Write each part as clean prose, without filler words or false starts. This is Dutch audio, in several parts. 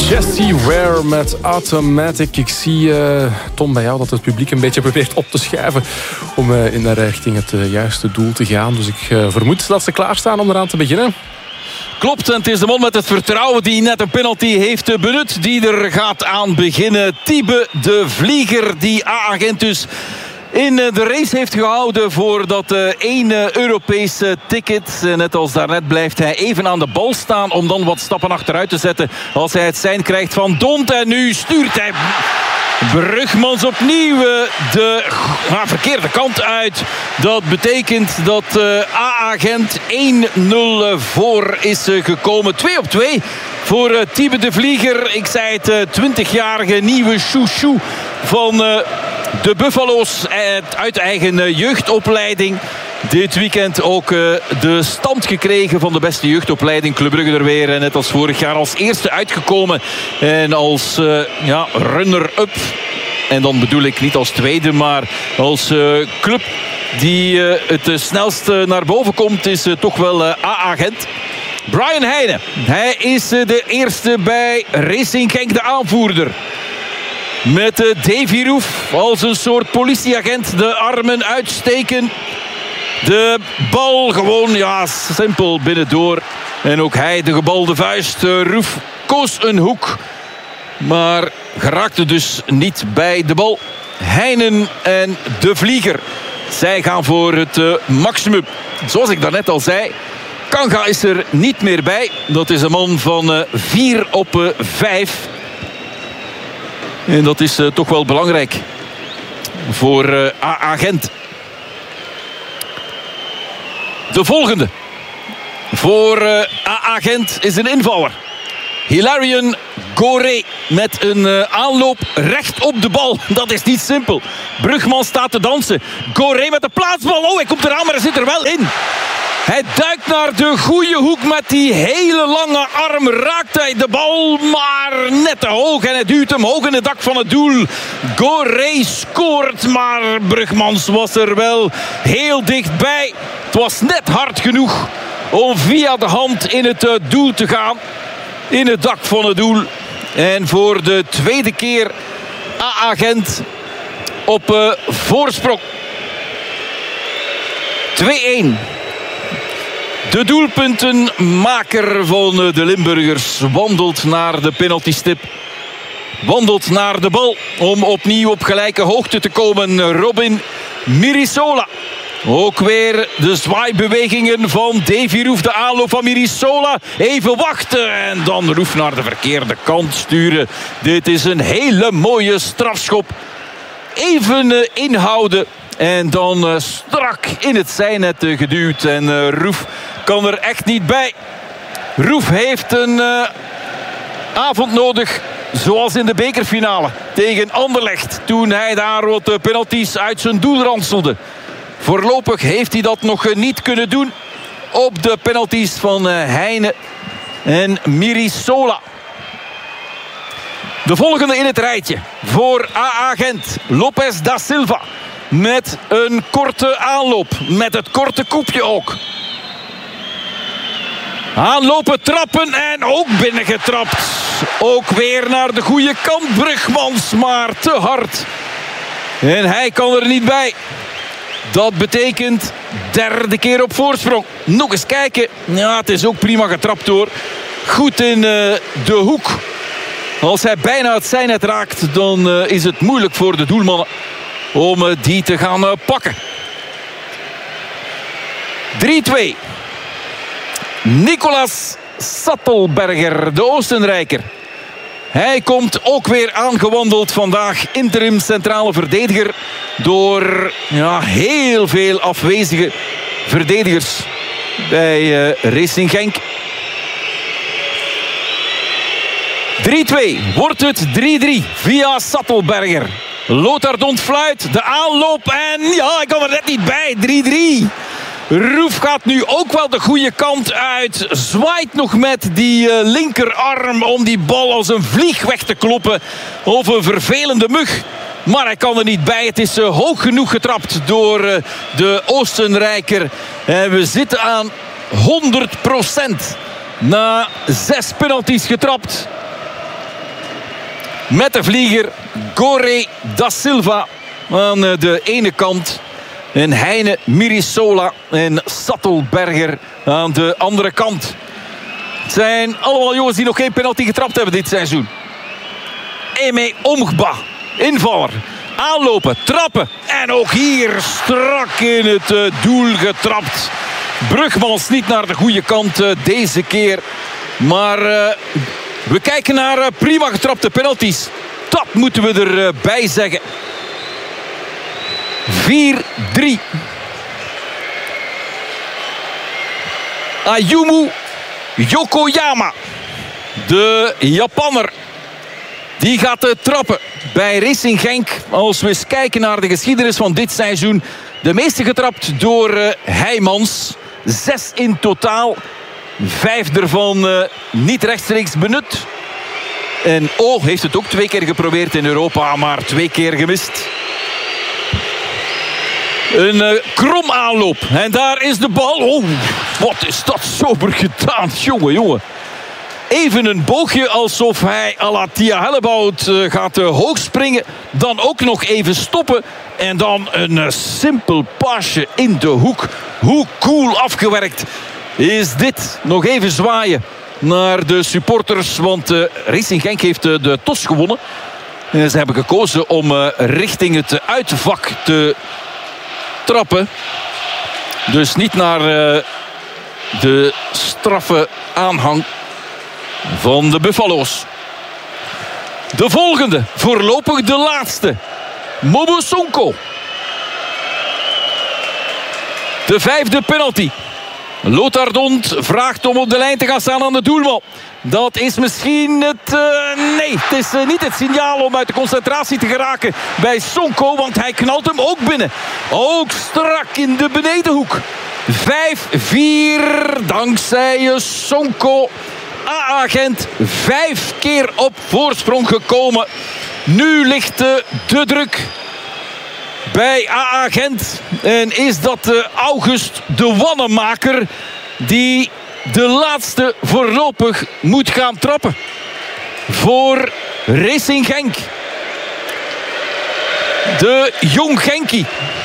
Jessie Ware met Automatic. Ik zie, Tom, bij jou dat het publiek een beetje probeert op te schuiven om in de richting het juiste doel te gaan. Dus ik vermoed dat ze klaarstaan om eraan te beginnen. Klopt, en het is de man met het vertrouwen die net een penalty heeft benut die er gaat aan beginnen. Thiebe de Vlieger, die A-agent dus in de race heeft gehouden voor dat ene Europese ticket. Net als daarnet blijft hij even aan de bal staan om dan wat stappen achteruit te zetten als hij het sein krijgt van Dont. En nu stuurt hij Brugmans opnieuw de verkeerde kant uit. Dat betekent dat A-agent 1-0 voor is gekomen. 2-2 voor Thiebe de Vlieger. Ik zei het, 20-jarige nieuwe chouchou van de Buffalo's uit eigen jeugdopleiding. Dit weekend ook de stand gekregen van de beste jeugdopleiding. Club Brugge er weer, net als vorig jaar, als eerste uitgekomen. En als runner-up. En dan bedoel ik niet als tweede, maar als club die het snelst naar boven komt, is toch wel A-agent. Brian Heijnen, hij is de eerste bij Racing Genk, de aanvoerder. Met Davy Roef als een soort politieagent, de armen uitsteken. De bal gewoon, simpel binnendoor. En ook hij, de gebalde vuist. Roef koos een hoek, maar geraakte dus niet bij de bal. Heijnen en de Vlieger, zij gaan voor het maximum. Zoals ik daarnet al zei, Kanga is er niet meer bij. Dat is een man van 4 op 5. En dat is toch wel belangrijk voor A-agent. De volgende voor A-agent is een invaller. Hilarion Goré met een aanloop recht op de bal. Dat is niet simpel. Brugman staat te dansen. Goré met de plaatsbal. Oh, hij komt eraan, maar hij zit er wel in. Hij duikt naar de goede hoek met die hele lange arm. Raakt hij de bal, maar net te hoog. En hij duwt hem hoog in het dak van het doel. Goré scoort, maar Brugmans was er wel heel dichtbij. Het was net hard genoeg om via de hand in het doel te gaan. In het dak van het doel. En voor de tweede keer A-agent op voorsprong. 2-1. De doelpuntenmaker van de Limburgers wandelt naar de penaltystip. Wandelt naar de bal om opnieuw op gelijke hoogte te komen. Robin Mirisola. Ook weer de zwaaibewegingen van Davy Roef. De aanloop van Mirisola. Even wachten en dan Roef naar de verkeerde kant sturen. Dit is een hele mooie strafschop. Even inhouden. En dan strak in het zijnet geduwd. En Roef kan er echt niet bij. Roef heeft een avond nodig. Zoals in de bekerfinale tegen Anderlecht. Toen hij daar wat penalties uit zijn doel ranselde. Voorlopig heeft hij dat nog niet kunnen doen. Op de penalties van Heijnen en Mirisola. De volgende in het rijtje voor A-agent. Lopez da Silva. Met een korte aanloop. Met het korte koepje ook. Aanlopen, trappen en ook binnengetrapt. Ook weer naar de goede kant. Brugmans, maar te hard. En hij kan er niet bij. Dat betekent derde keer op voorsprong. Nog eens kijken. Ja, het is ook prima getrapt hoor. Goed in de hoek. Als hij bijna het zijnet raakt, dan is het moeilijk voor de doelmannen om die te gaan pakken. 3-2. Nicolas Sattelberger, de Oostenrijker. Hij komt ook weer aangewandeld vandaag. Interim centrale verdediger. Door heel veel afwezige verdedigers bij Racing Genk. 3-2. Wordt het 3-3 via Sattelberger. Lothar Dont fluit. De aanloop en hij kan er net niet bij. 3-3. Roef gaat nu ook wel de goede kant uit. Zwaait nog met die linkerarm om die bal als een vlieg weg te kloppen. Of een vervelende mug. Maar hij kan er niet bij. Het is hoog genoeg getrapt door de Oostenrijker. En we zitten aan 100%. Na 6 penalties getrapt. Met de vlieger Gore da Silva aan de ene kant. En Heine Mirisola en Sattelberger aan de andere kant. Het zijn allemaal jongens die nog geen penalty getrapt hebben dit seizoen. Eme Omgba, invaller. Aanlopen, trappen. En ook hier strak in het doel getrapt. Brugmans niet naar de goede kant deze keer. Maar we kijken naar prima getrapte penalties. Dat moeten we erbij zeggen. 4-3. Ayumu Yokoyama, de Japanner, die gaat trappen bij Racing Genk. Als we eens kijken naar de geschiedenis van dit seizoen. De meeste getrapt door Heijmans. 6 in totaal. 5 ervan niet rechtstreeks benut. En heeft het ook 2 keer geprobeerd in Europa, maar 2 keer gemist. Een krom aanloop. En daar is de bal. Oh, wat is dat sober gedaan. Jongen. Even een boogje alsof hij à la Tia Hellebout gaat hoog springen. Dan ook nog even stoppen. En dan een simpel pasje in de hoek. Hoe cool afgewerkt is dit. Nog even zwaaien naar de supporters. Want Racing Genk heeft de TOS gewonnen. En ze hebben gekozen om richting het uitvak te trappen. Dus niet naar de straffe aanhang van de Buffalo's. De volgende, voorlopig de laatste. Mobo Sonko. De 5e penalty. Lothar Dont vraagt om op de lijn te gaan staan aan de doelman. Dat is misschien het... nee, het is niet het signaal om uit de concentratie te geraken bij Sonko. Want hij knalt hem ook binnen. Ook strak in de benedenhoek. 5-4 dankzij Sonko. AA Gent 5 keer op voorsprong gekomen. Nu ligt de druk bij AA Gent. En is dat August de Wannemaker die de laatste voorlopig moet gaan trappen voor Racing Genk. De Jong Genkie.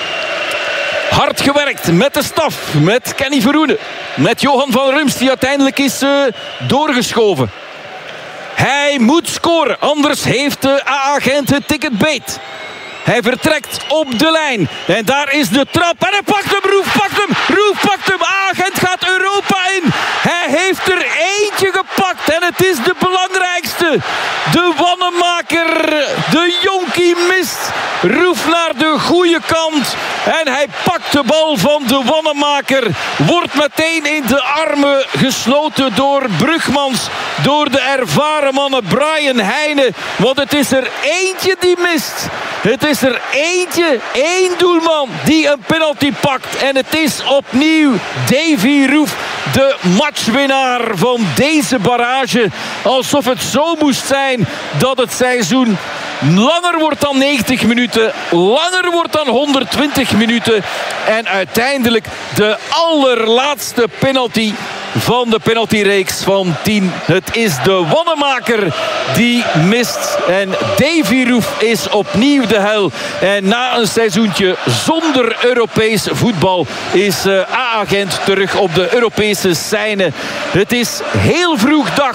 Hard gewerkt met de staf, met Kenny Verhoenen, met Johan van Rumst die uiteindelijk is doorgeschoven. Hij moet scoren, anders heeft AA Gent het ticket beet. Hij vertrekt op de lijn. En daar is de trap. En hij pakt hem. Roef pakt hem. Gent gaat Europa in. Hij heeft er eentje gepakt. En het is de belangrijkste. De Wannemaker. De jonkie mist. Roef naar de goede kant. En hij pakt de bal van de Wannemaker. Wordt meteen in de armen gesloten door Brugmans. Door de ervaren mannen Brian Heine. Want het is er eentje die mist. Het is er eentje, 1 doelman die een penalty pakt. En het is opnieuw Davy Roef, de matchwinnaar van deze barrage. Alsof het zo moest zijn dat het seizoen langer wordt dan 90 minuten. Langer wordt dan 120 minuten. En uiteindelijk de allerlaatste penalty van de penaltyreeks van 10. Het is de Wannemaker die mist. En Davy Roef is opnieuw de hel. En na een seizoentje zonder Europees voetbal is AA Gent terug op de Europese scène. Het is heel vroeg dag,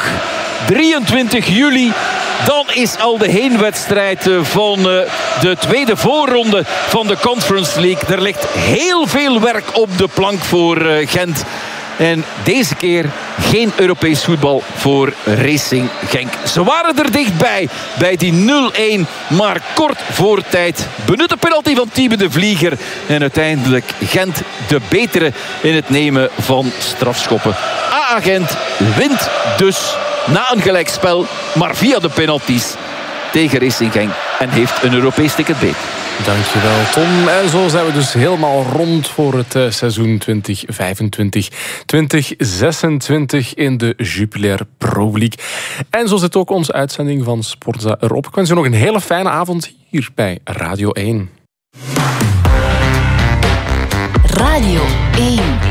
23 juli. Dan is al de heenwedstrijd van de tweede voorronde van de Conference League. Er ligt heel veel werk op de plank voor Gent. En deze keer geen Europees voetbal voor Racing Genk. Ze waren er dichtbij bij die 0-1. Maar kort voor tijd benutte penalty van Thiebe de Vlieger. En uiteindelijk Gent de betere in het nemen van strafschoppen. AA Gent wint dus na een gelijkspel, maar via de penalties tegen Racing Genk. En heeft een Europees ticket beet. Dankjewel, Tom. En zo zijn we dus helemaal rond voor het seizoen 2025-2026 in de Jupiler Pro League. En zo zit ook onze uitzending van Sportza erop. Ik wens u nog een hele fijne avond hier bij Radio 1. Radio 1.